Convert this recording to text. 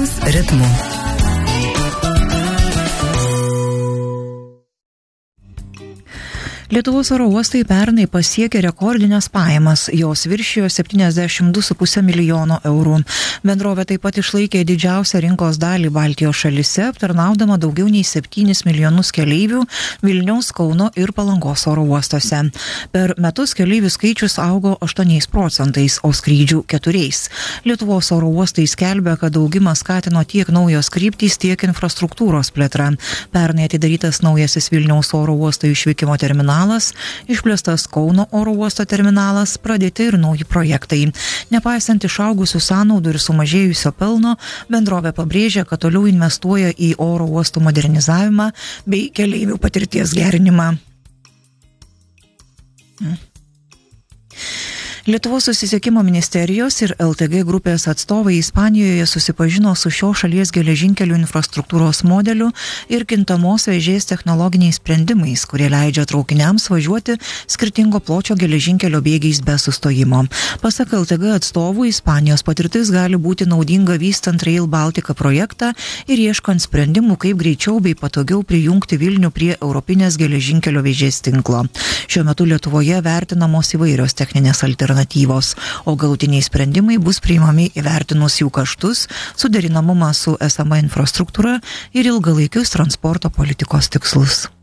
Vilniaus ritmu. Lietuvos oro uostai pernai pasiekė rekordinės pajamas, jos viršijo 72,5 milijono eurų. Bendrovė taip pat išlaikė didžiausią rinkos dalį Baltijos šalyse, aptarnaudama daugiau nei 7 milijonus keleivių Vilniaus, Kauno ir Palangos oro uostuose. Per metus keleivių skaičius augo 8%, o skrydžių 4%. Lietuvos oro uostai skelbia, kad augimą skatino tiek naujos kryptys, tiek infrastruktūros plėtra. Pernai atidarytas naujasis Vilniaus oro uosto išvykimo terminalas, išplėstas Kauno oro uosto terminalas, pradėti ir nauji projektai. Nepaisant išaugusių sąnaudų ir sumažėjusio pelno, bendrovė pabrėžia, kad toliau investuoja į oro uostų modernizavimą bei keleivių patirties gerinimą. Lietuvos susisiekimo ministerijos ir LTG grupės atstovai Ispanijoje susipažino su šio šalies geležinkelių infrastruktūros modeliu ir kintamos vėžės technologiniais sprendimais, kurie leidžia traukiniams važiuoti skirtingo pločio geležinkelio bėgiais be sustojimo. Pasak LTG atstovų, Ispanijos patirtis gali būti naudinga vystant Rail Baltica projektą ir ieškant sprendimų, kaip greičiau bei patogiau prijungti Vilnių prie europinės geležinkelio vėžės tinklo. Šiuo metu Lietuvoje vertinamos įvairios techninės alternatyvos, o galutiniai sprendimai bus priimami įvertinus jų kaštus, suderinamumą su esama infrastruktūra ir ilgalaikius transporto politikos tikslus.